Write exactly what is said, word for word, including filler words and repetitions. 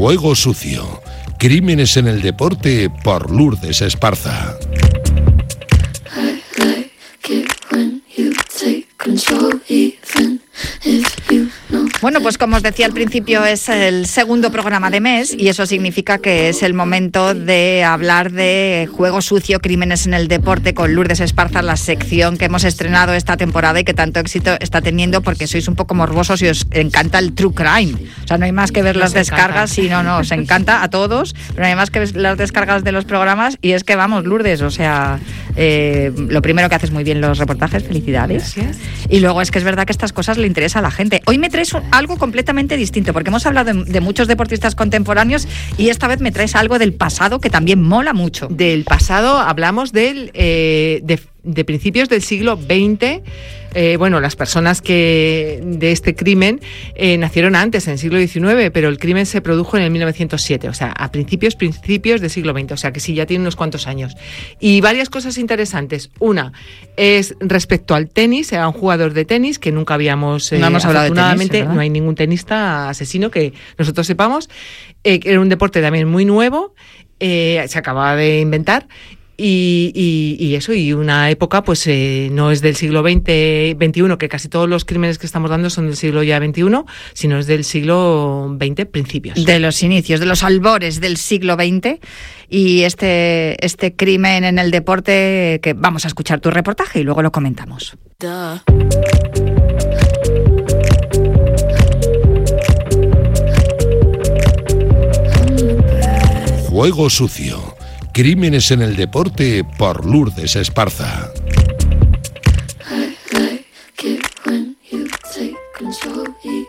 Juego sucio. Crímenes en el deporte por Lourdes Esparza. Bueno, pues como os decía al principio, es el segundo programa de mes y eso significa que es el momento de hablar de Juego sucio, crímenes en el deporte con Lourdes Esparza, la sección que hemos estrenado esta temporada y que tanto éxito está teniendo porque sois un poco morbosos y os encanta el true crime. O sea, no hay más que ver las descargas, sí, no, no, os encanta a todos, pero no hay más que ver las descargas de los programas y es que vamos, Lourdes, o sea, eh, lo primero que haces muy bien los reportajes, felicidades. Gracias. Y luego es que es verdad que estas cosas le interesa a la gente. Hoy me traes un, algo completamente distinto, porque hemos hablado de, de muchos deportistas contemporáneos y esta vez me traes algo del pasado que también mola mucho. Del pasado hablamos del, eh, de, de principios del siglo veinte. Eh, bueno, las personas que de este crimen eh, nacieron antes, en el siglo diecinueve, pero el crimen se produjo en el mil novecientos siete, o sea, a principios, principios del siglo veinte, o sea que sí, ya tiene unos cuantos años. Y varias cosas interesantes. Una es respecto al tenis, era un jugador de tenis que nunca habíamos... Eh, no hemos hablado de tenis, afortunadamente, no hay ningún tenista asesino que nosotros sepamos. Eh, era un deporte también muy nuevo, eh, se acababa de inventar. Y, y, y eso, y una época pues eh, no es del siglo veinte, veintiuno, que casi todos los crímenes que estamos dando son del siglo ya veintiuno, sino es del siglo veinte, principios. De los inicios, de los albores del siglo veinte. Y este, este crimen en el deporte, que vamos a escuchar tu reportaje y luego lo comentamos. Duh. Juego sucio. Crímenes en el deporte por Lourdes Esparza.